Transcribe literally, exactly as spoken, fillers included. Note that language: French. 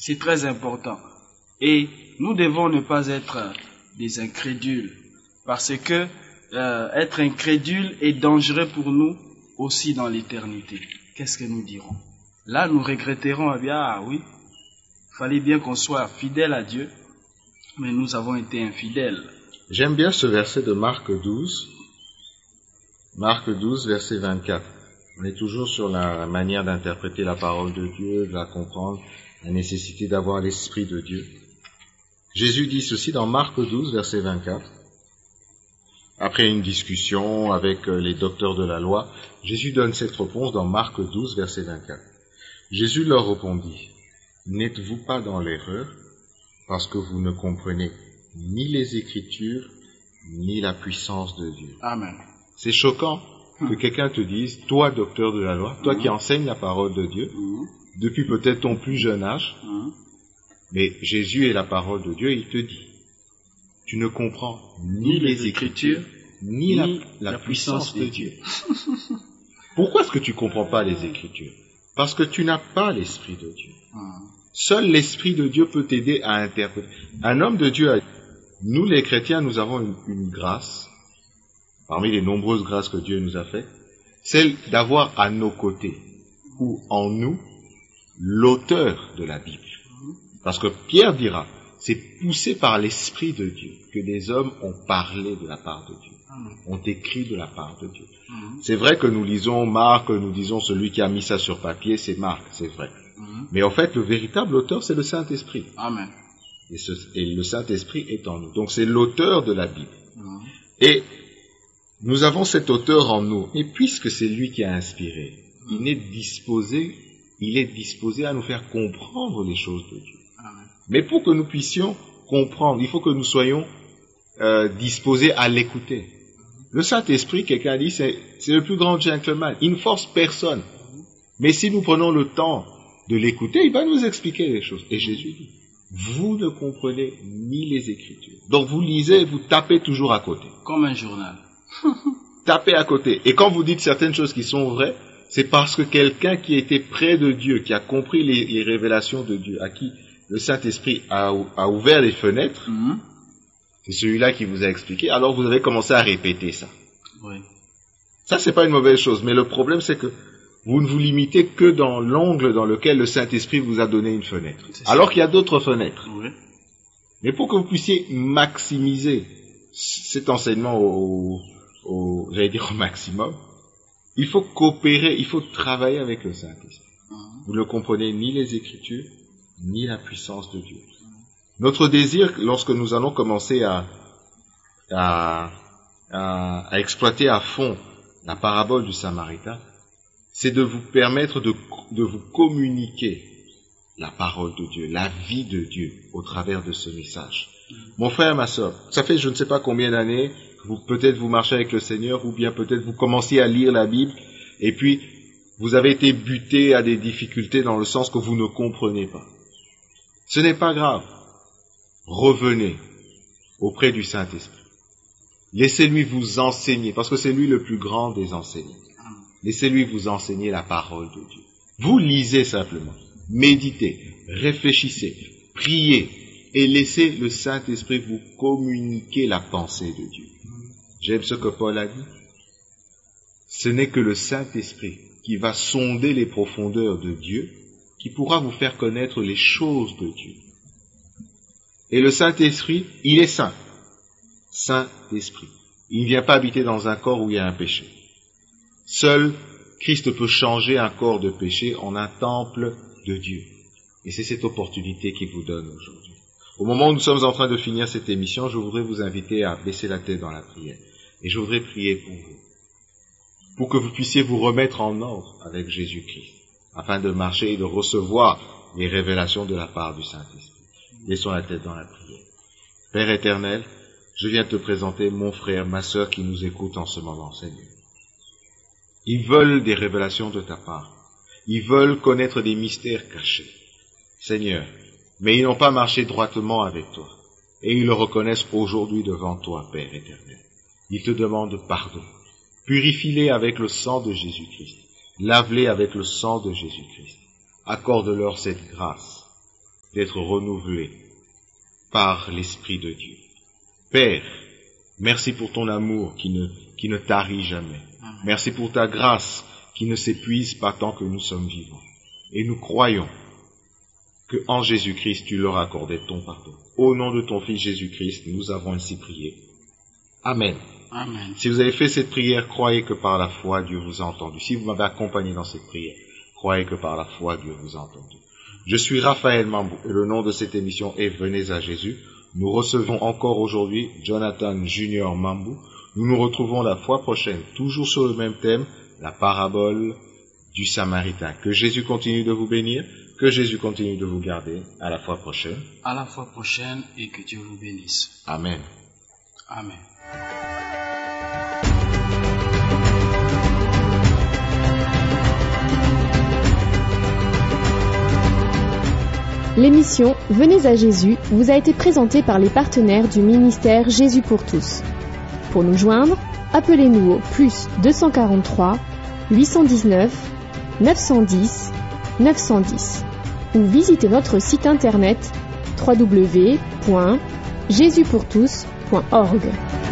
C'est très important. Et nous devons ne pas être des incrédules, parce que euh, être incrédule est dangereux pour nous aussi dans l'éternité. Qu'est-ce que nous dirons? Là, nous regretterons, eh bien, ah oui, il fallait bien qu'on soit fidèle à Dieu, mais nous avons été infidèles. J'aime bien ce verset de Marc douze. Marc douze, verset vingt-quatre. On est toujours sur la manière d'interpréter la parole de Dieu, de la comprendre, la nécessité d'avoir l'Esprit de Dieu. Jésus dit ceci dans Marc douze, verset vingt-quatre. Après une discussion avec les docteurs de la loi, Jésus donne cette réponse dans Marc douze, verset vingt-quatre. Jésus leur répondit, « N'êtes-vous pas dans l'erreur, parce que vous ne comprenez ni les Écritures, ni la puissance de Dieu. » Amen. C'est choquant que quelqu'un te dise, toi, docteur de la loi, toi qui enseignes la parole de Dieu, depuis peut-être ton plus jeune âge, mais Jésus est la parole de Dieu et il te dit, tu ne comprends ni, ni les Écritures, ni, ni la, la, la puissance, puissance de Dieu. Pourquoi est-ce que tu ne comprends pas les Écritures? Parce que tu n'as pas l'Esprit de Dieu. Seul l'Esprit de Dieu peut t'aider à interpréter. Un homme de Dieu a dit, nous les chrétiens, nous avons une, une grâce, parmi les nombreuses grâces que Dieu nous a faites, celle d'avoir à nos côtés, ou en nous, l'auteur de la Bible. Parce que Pierre dira, c'est poussé par l'Esprit de Dieu que des hommes ont parlé de la part de Dieu, ont écrit de la part de Dieu. C'est vrai que nous lisons Marc, nous disons celui qui a mis ça sur papier, c'est Marc, c'est vrai. Mais en fait, le véritable auteur, c'est le Saint-Esprit. Amen. Et, ce, et le Saint-Esprit est en nous. Donc c'est l'auteur de la Bible. Et nous avons cet auteur en nous. Et puisque c'est lui qui a inspiré, il est disposé, il est disposé à nous faire comprendre les choses de Dieu. Amen. Mais pour que nous puissions comprendre, il faut que nous soyons euh, disposés à l'écouter. Le Saint-Esprit, quelqu'un a dit, c'est, c'est le plus grand gentleman. Il ne force personne. Mais si nous prenons le temps de l'écouter, il va nous expliquer les choses. Et Jésus dit, vous ne comprenez ni les Écritures. Donc vous lisez, vous tapez toujours à côté. Comme un journal. Tapez à côté. Et quand vous dites certaines choses qui sont vraies, c'est parce que quelqu'un qui était près de Dieu, qui a compris les, les révélations de Dieu, à qui le Saint-Esprit a, a ouvert les fenêtres, mm-hmm. c'est celui-là qui vous a expliqué, alors vous avez commencé à répéter ça. Oui. Ça, c'est pas une mauvaise chose, mais le problème, c'est que vous ne vous limitez que dans l'angle dans lequel le Saint-Esprit vous a donné une fenêtre. Alors qu'il y a d'autres fenêtres. Oui. Mais pour que vous puissiez maximiser cet enseignement au, au, j'allais dire au maximum, il faut coopérer, il faut travailler avec le Saint-Esprit. Uh-huh. Vous ne comprenez ni les Écritures, ni la puissance de Dieu. Uh-huh. Notre désir, lorsque nous allons commencer à, à, à, à exploiter à fond la parabole du Samaritain, c'est de vous permettre de, de vous communiquer la parole de Dieu, la vie de Dieu au travers de ce message. Mm. Mon frère, ma sœur, ça fait je ne sais pas combien d'années que vous, peut-être vous marchez avec le Seigneur, ou bien peut-être vous commencez à lire la Bible, et puis vous avez été buté à des difficultés dans le sens que vous ne comprenez pas. Ce n'est pas grave. Revenez auprès du Saint-Esprit. Laissez-lui vous enseigner, parce que c'est lui le plus grand des enseignants. Laissez-lui vous enseigner la parole de Dieu. Vous lisez simplement, méditez, réfléchissez, priez et laissez le Saint-Esprit vous communiquer la pensée de Dieu. J'aime ce que Paul a dit. Ce n'est que le Saint-Esprit qui va sonder les profondeurs de Dieu, qui pourra vous faire connaître les choses de Dieu. Et le Saint-Esprit, il est saint. Saint-Esprit. Il ne vient pas habiter dans un corps où il y a un péché. Seul Christ peut changer un corps de péché en un temple de Dieu. Et c'est cette opportunité qu'il vous donne aujourd'hui. Au moment où nous sommes en train de finir cette émission, je voudrais vous inviter à baisser la tête dans la prière. Et je voudrais prier pour vous. Pour que vous puissiez vous remettre en ordre avec Jésus-Christ. Afin de marcher et de recevoir les révélations de la part du Saint-Esprit. Laissons la tête dans la prière. Père éternel, je viens te présenter mon frère, ma sœur qui nous écoute en ce moment, Seigneur. Ils veulent des révélations de ta part. Ils veulent connaître des mystères cachés. Seigneur, mais ils n'ont pas marché droitement avec toi. Et ils le reconnaissent aujourd'hui devant toi, Père éternel. Ils te demandent pardon. Purifie-les avec le sang de Jésus-Christ. Lave-les avec le sang de Jésus-Christ. Accorde-leur cette grâce. d'être renouvelés par l'Esprit de Dieu. Père, merci pour ton amour qui ne, qui ne tarit jamais. Amen. Merci pour ta grâce qui ne s'épuise pas tant que nous sommes vivants. Et nous croyons que en Jésus-Christ, tu leur accordais ton pardon. Au nom de ton Fils Jésus-Christ, nous avons ainsi prié. Amen. Amen. Si vous avez fait cette prière, croyez que par la foi, Dieu vous a entendu. Si vous m'avez accompagné dans cette prière, croyez que par la foi, Dieu vous a entendu. Je suis Raphaël Mambou et le nom de cette émission est Venez à Jésus. Nous recevons encore aujourd'hui Jonathan Junior Mambou. Nous nous retrouvons la fois prochaine, toujours sur le même thème, la parabole du Samaritain. Que Jésus continue de vous bénir, que Jésus continue de vous garder. À la fois prochaine. À la fois prochaine et que Dieu vous bénisse. Amen. Amen. L'émission Venez à Jésus vous a été présentée par les partenaires du ministère Jésus pour tous. Pour nous joindre, appelez-nous au plus deux cent quarante-trois huit cent dix-neuf neuf cent dix neuf cent dix ou visitez notre site internet w w w point jésus pour tous point org.